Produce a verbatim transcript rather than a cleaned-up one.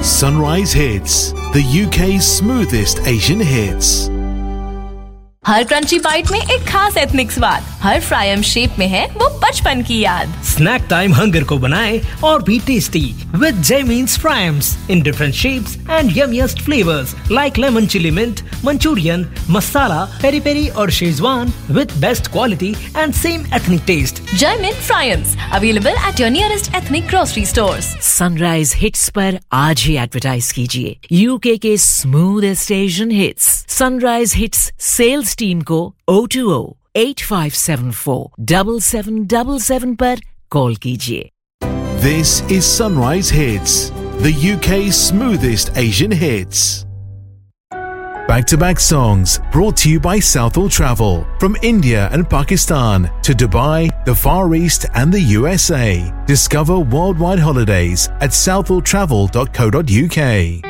Sunrise Hits, the U K's smoothest Asian hits. Her crunchy bite में एक खास ethnic स्वाद, हर फ्रायम शेप में है वो बचपन की याद। स्नैक टाइम हंगर को बनाए और भी tasty with जैमीन्स fryums in different shapes and यम्मीएस्ट flavours like lemon chilli mint, Manchurian, masala, peri peri और Schezwan with best quality and same ethnic test. Jaimin fryums available at your nearest ethnic grocery stores. Sunrise hits पर आज ही advertise कीजिए UK के smoothest Asian hits. Sunrise hits sales team को O two O eight five seven four seven seven seven seven पर call कीजिए। This is Sunrise Hits, the U K's smoothest Asian hits. Back-to-back songs brought to you by Southall Travel. From India and Pakistan to Dubai, the Far East and the U S A. Discover worldwide holidays at southall travel dot co dot U K.